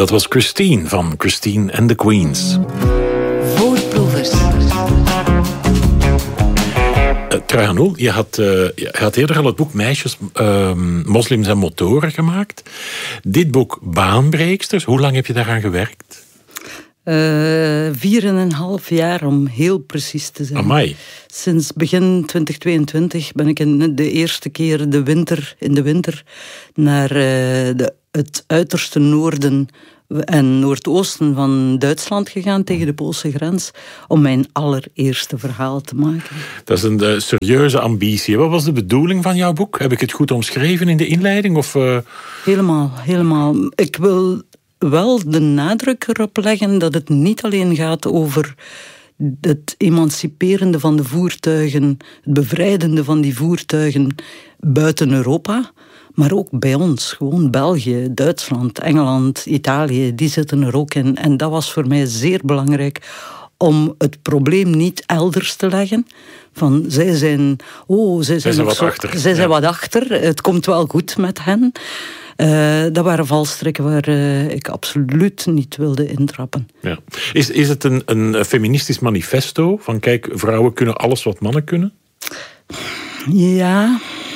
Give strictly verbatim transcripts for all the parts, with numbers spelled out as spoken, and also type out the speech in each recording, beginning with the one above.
Dat was Christine van Christine and the Queens. Voorproevers. Uh, Trajanul, je had, uh, je had eerder al het boek Meisjes, uh, Moslims en Motoren gemaakt. Dit boek Baanbreeksters, hoe lang heb je daaraan gewerkt? Uh, vier en een half jaar om heel precies te zijn. Amai. Sinds begin twintig tweeëntwintig ben ik in de eerste keer de winter, in de winter naar uh, de, het uiterste noorden en noordoosten van Duitsland gegaan, tegen de Poolse grens, om mijn allereerste verhaal te maken. Dat is een uh, serieuze ambitie. Wat was de bedoeling van jouw boek? Heb ik het goed omschreven in de inleiding? Of, uh... Helemaal, helemaal. Ik wil wel de nadruk erop leggen dat het niet alleen gaat over het emanciperende van de voertuigen, het bevrijdende van die voertuigen buiten Europa, maar ook bij ons, gewoon België, Duitsland, Engeland, Italië, die zitten er ook in. En dat was voor mij zeer belangrijk om het probleem niet elders te leggen. Van, zij zijn, oh, zij zijn, zij zijn wat zo, achter. Zij zijn ja. wat achter, het komt wel goed met hen. Uh, dat waren valstrikken waar uh, ik absoluut niet wilde intrappen. Ja. Is, is het een, een feministisch manifesto? Van kijk, vrouwen kunnen alles wat mannen kunnen? Ja...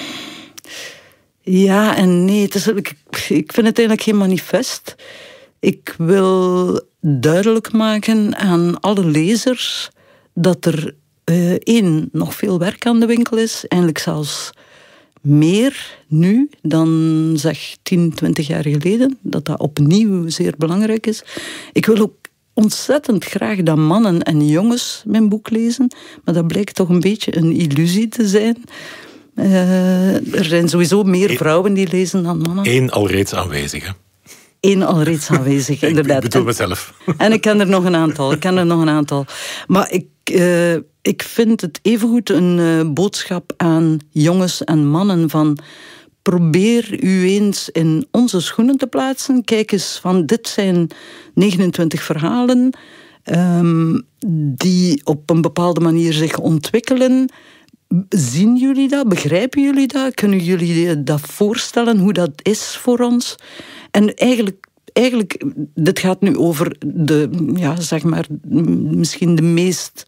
Ja en nee. Het is, ik, ik vind het eigenlijk geen manifest. Ik wil duidelijk maken aan alle lezers dat er uh, één, nog veel werk aan de winkel is. Eigenlijk zelfs meer nu dan zeg tien, twintig jaar geleden. Dat dat opnieuw zeer belangrijk is. Ik wil ook ontzettend graag dat mannen en jongens mijn boek lezen. Maar dat blijkt toch een beetje een illusie te zijn. Uh, er zijn sowieso meer vrouwen die lezen dan mannen. Eén alreeds aanwezige. Eén alreeds aanwezig, inderdaad. Ik bedoel mezelf. En ik ken er nog een aantal. Ik ken er nog een aantal. Maar ik, uh, ik vind het evengoed een uh, boodschap aan jongens en mannen van probeer u eens in onze schoenen te plaatsen. Kijk eens, van dit zijn negenentwintig verhalen um, die op een bepaalde manier zich ontwikkelen. Zien jullie dat? Begrijpen jullie dat? Kunnen jullie dat voorstellen, hoe dat is voor ons? En eigenlijk, eigenlijk dit gaat nu over de, ja, zeg maar, misschien de meest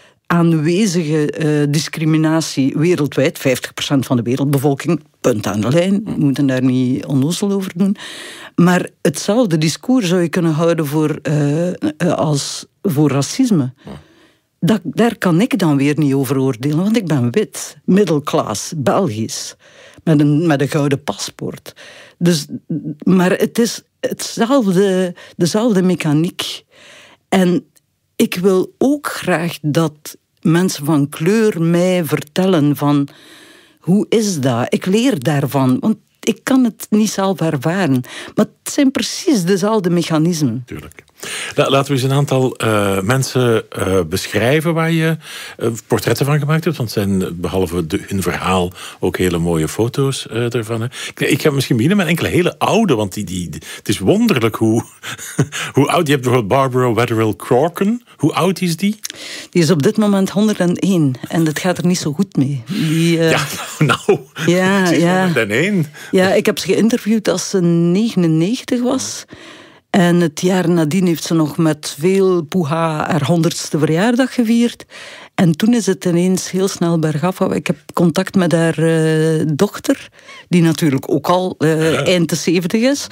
aanwezige uh, discriminatie wereldwijd. vijftig procent van de wereldbevolking, punt aan de lijn. We moeten daar niet onnozel over doen. Maar hetzelfde discours zou je kunnen houden voor, uh, uh, als voor racisme. Dat, daar kan ik dan weer niet over oordelen, want ik ben wit, middelklas, Belgisch, met een, met een gouden paspoort. Dus, maar het is hetzelfde, dezelfde mechaniek. En ik wil ook graag dat mensen van kleur mij vertellen van hoe is dat? Ik leer daarvan, want ik kan het niet zelf ervaren. Maar het zijn precies dezelfde mechanismen. Tuurlijk. Laten we eens een aantal uh, mensen uh, beschrijven waar je uh, portretten van gemaakt hebt. Want het zijn behalve de, hun verhaal ook hele mooie foto's uh, ervan. Hè. Ik, ik ga misschien beginnen met enkele hele oude. Want die, die, het is wonderlijk hoe, hoe oud. Je hebt bijvoorbeeld Barbara Wetherell Craughton. Hoe oud is die? Die is op dit moment honderdéén. En dat gaat er niet zo goed mee. Die, uh... Ja, nou. Ja, ze is ja. honderdéén. Ja, ik heb ze geïnterviewd als ze negenennegentig was. En het jaar nadien heeft ze nog met veel poeha haar honderdste verjaardag gevierd. En toen is het ineens heel snel bergaf. Ik heb contact met haar uh, dochter, die natuurlijk ook al uh, ja. eind de zeventig is.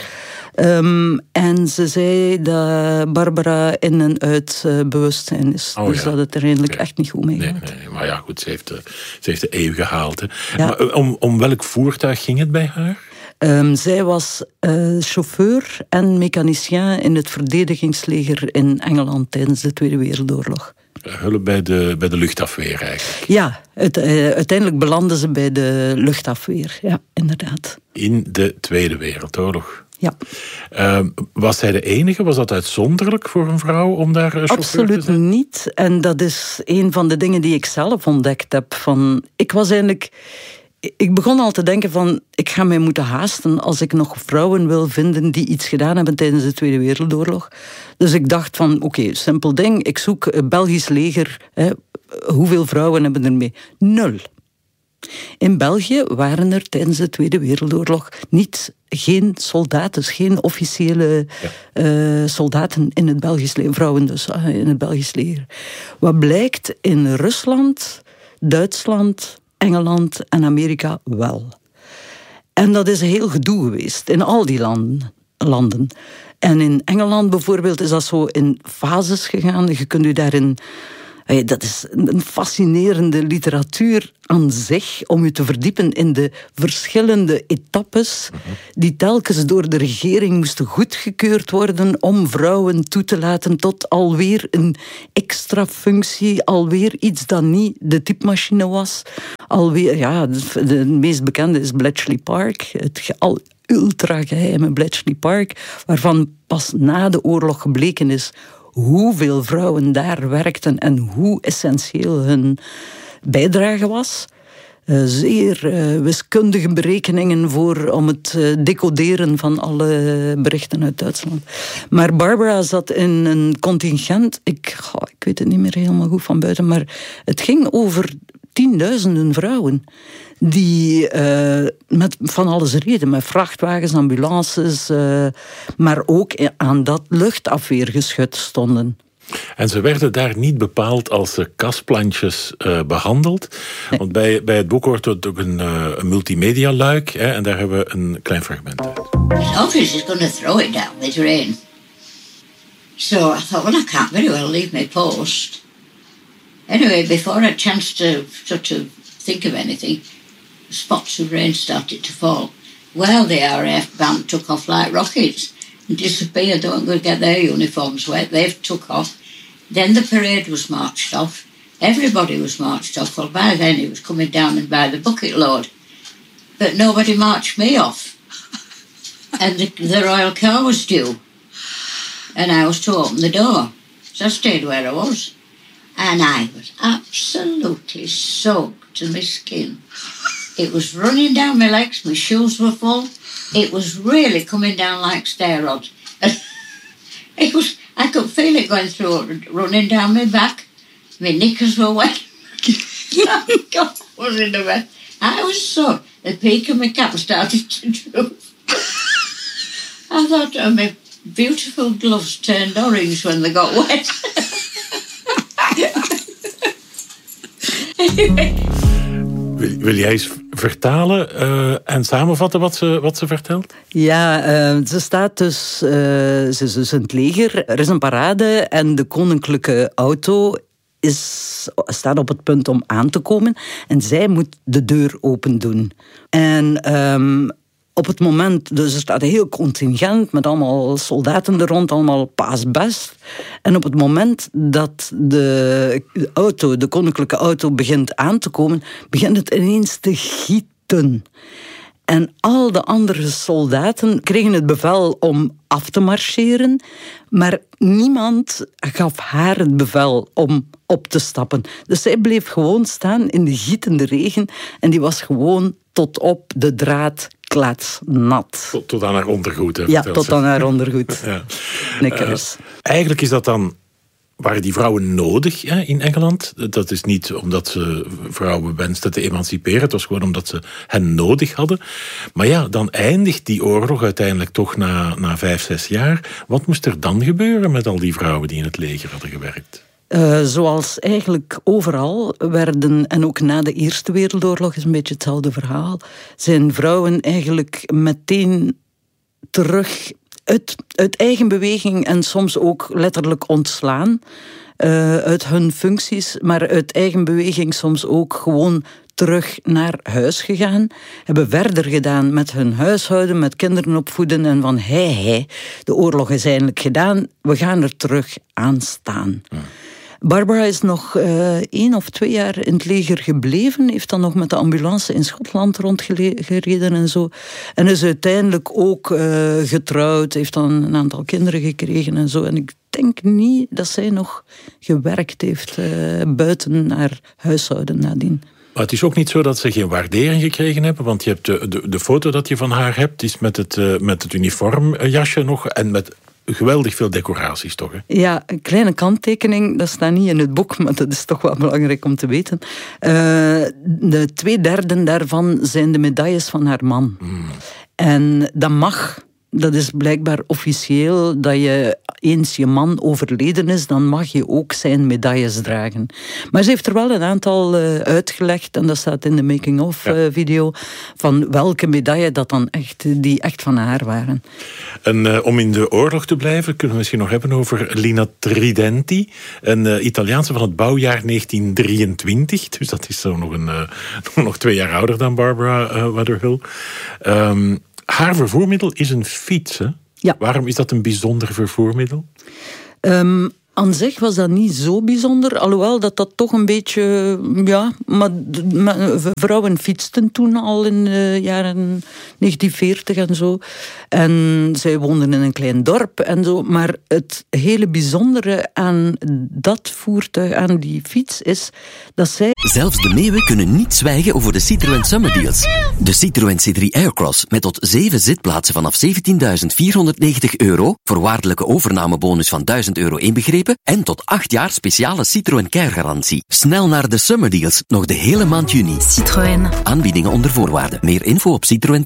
Um, en ze zei dat Barbara in en uit uh, bewustzijn is. Oh, dus ja. dat het er eigenlijk okay. echt niet goed mee gaat. Nee, nee, maar ja, goed, ze heeft, uh, ze heeft de eeuw gehaald. Hè. Ja. Maar, uh, om, om welk voertuig ging het bij haar? Um, zij was uh, chauffeur en mechanicien in het verdedigingsleger in Engeland tijdens de Tweede Wereldoorlog. Hulp bij de, bij de luchtafweer eigenlijk. Ja, het, uh, uiteindelijk belanden ze bij de luchtafweer. Ja, inderdaad. In de Tweede Wereldoorlog. Ja. Uh, was zij de enige? Was dat uitzonderlijk voor een vrouw om daar chauffeur Absoluut te zijn? niet. En dat is een van de dingen die ik zelf ontdekt heb. Van, ik was eigenlijk... Ik begon al te denken van, ik ga mij moeten haasten als ik nog vrouwen wil vinden die iets gedaan hebben tijdens de Tweede Wereldoorlog. Dus ik dacht van, oké, okay, simpel ding, ik zoek een Belgisch leger. Hè, hoeveel vrouwen hebben er mee? Nul. In België waren er tijdens de Tweede Wereldoorlog niet, geen soldaten, geen officiële ja. uh, soldaten in het Belgisch leger, vrouwen dus, uh, in het Belgisch leger. Wat blijkt, in Rusland, Duitsland, Engeland en Amerika wel. En dat is een heel gedoe geweest in al die landen. landen. En in Engeland bijvoorbeeld is dat zo in fases gegaan. Je kunt u daarin... Dat is een fascinerende literatuur aan zich, om je te verdiepen in de verschillende etappes die telkens door de regering moesten goedgekeurd worden om vrouwen toe te laten tot alweer een extra functie, alweer iets dat niet de typemachine was. Alweer, ja, de meest bekende is Bletchley Park, het al ultra geheime Bletchley Park, waarvan pas na de oorlog gebleken is hoeveel vrouwen daar werkten en hoe essentieel hun bijdrage was. Uh, zeer uh, wiskundige berekeningen voor, om het uh, decoderen van alle berichten uit Duitsland. Maar Barbara zat in een contingent, ik, oh, ik weet het niet meer helemaal goed van buiten, maar het ging over tienduizenden vrouwen die uh, met van alles reden, met vrachtwagens, ambulances, uh, maar ook aan dat luchtafweergeschut stonden. En ze werden daar niet bepaald als kastplantjes uh, behandeld. Nee. Want bij, bij het boek hoort het ook een, uh, een multimedia-luik. Hè, en daar hebben we een klein fragment uit. Sophie's is going to throw it down with rain. So I thought, well, I can't very well leave my post. Anyway, before I had a chance to sort of think of anything, spots of rain started to fall. Well, the R A F band took off like rockets and disappeared. They weren't going to get their uniforms wet. They took off. Then the parade was marched off. Everybody was marched off. Well, by then it was coming down and by the bucket load. But nobody marched me off. And the, the royal car was due. And I was to open the door. So I stayed where I was. And I was absolutely soaked to my skin. It was running down my legs, my shoes were full. It was really coming down like stair rods. It was, I could feel it going through, running down my back. My knickers were wet. God, was in the wet. I was so, the peak of my cap started to droop. I thought oh, my beautiful gloves turned orange when they got wet. Anyway. Wil, wil jij eens vertalen uh, en samenvatten wat ze, wat ze vertelt? Ja, uh, ze staat dus, uh, ze is dus in het leger. Er is een parade en de koninklijke auto is, staat op het punt om aan te komen. En zij moet de deur open doen. En um, op het moment, dus er staat een heel contingent met allemaal soldaten er rond, allemaal paasbest. En op het moment dat de auto, de koninklijke auto begint aan te komen, begint het ineens te gieten. En al de andere soldaten kregen het bevel om af te marcheren, maar niemand gaf haar het bevel om op te stappen. Dus zij bleef gewoon staan in de gietende regen en die was gewoon tot op de draad klaatsnat. Tot, tot aan haar ondergoed. Hè, ja, tot aan haar ondergoed. ja. Knikkers. Uh, eigenlijk is dat dan... Waren die vrouwen nodig hè, in Engeland? Dat is niet omdat ze vrouwen wensten te emanciperen. Het was gewoon omdat ze hen nodig hadden. Maar ja, dan eindigt die oorlog uiteindelijk toch na, na vijf, zes jaar. Wat moest er dan gebeuren met al die vrouwen die in het leger hadden gewerkt? Uh, zoals eigenlijk overal werden, en ook na de Eerste Wereldoorlog is een beetje hetzelfde verhaal, zijn vrouwen eigenlijk meteen terug uit, uit eigen beweging en soms ook letterlijk ontslaan uh, uit hun functies, maar uit eigen beweging soms ook gewoon terug naar huis gegaan, hebben verder gedaan met hun huishouden, met kinderen opvoeden en van hei hei, de oorlog is eindelijk gedaan, we gaan er terug aan staan. Ja. Barbara is nog uh, één of twee jaar in het leger gebleven, heeft dan nog met de ambulance in Schotland rondgereden en zo. En is uiteindelijk ook uh, getrouwd, heeft dan een aantal kinderen gekregen en zo. En ik denk niet dat zij nog gewerkt heeft uh, buiten haar huishouden nadien. Maar het is ook niet zo dat ze geen waardering gekregen hebben, want je hebt de, de, de foto dat je van haar hebt, is met het, uh, met het uniformjasje nog en met geweldig veel decoraties, toch? Hè? Ja, een kleine kanttekening, dat staat niet in het boek, maar dat is toch wel belangrijk om te weten. Uh, de twee derde daarvan zijn de medailles van haar man. Mm. En dat mag... Dat is blijkbaar officieel, dat je eens je man overleden is, dan mag je ook zijn medailles dragen. Maar ze heeft er wel een aantal uh, uitgelegd, en dat staat in de making-of ja. uh, video, van welke medailles dat dan echt, die echt van haar waren. En uh, om in de oorlog te blijven, kunnen we misschien nog hebben over Lina Tridenti, een uh, Italiaanse van het bouwjaar negentien drieëntwintig, dus dat is zo nog, een, uh, nog twee jaar ouder dan Barbara uh, Weatherhill. Um, Haar vervoermiddel is een fiets, hè? Ja. Waarom is dat een bijzonder vervoermiddel? Um, aan zich was dat niet zo bijzonder, alhoewel dat dat toch een beetje... Ja, maar, maar vrouwen fietsten toen al in de jaren negentien veertig en zo. En zij woonden in een klein dorp en zo. Maar het hele bijzondere aan dat voertuig, aan die fiets, is dat zij... Zelfs de meeuwen kunnen niet zwijgen over de Citroën Summer Deals. De Citroën C drie Aircross met tot zeven zitplaatsen vanaf zeventienduizend vierhonderdnegentig euro, voorwaardelijke overnamebonus van duizend euro inbegrepen en tot acht jaar speciale Citroën Care-garantie. Snel naar de Summer Deals, nog de hele maand juni. Citroën. Aanbiedingen onder voorwaarden. Meer info op citroën